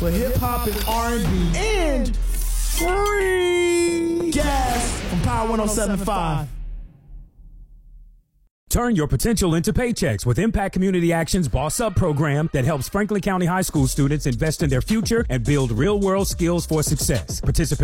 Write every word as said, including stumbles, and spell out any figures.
for hip-hop and R and B. And free gas from Power one oh seven point five. Turn your potential into paychecks with Impact Community Action's Boss Up program that helps Franklin County High School students invest in their future and build real-world skills for success. Participate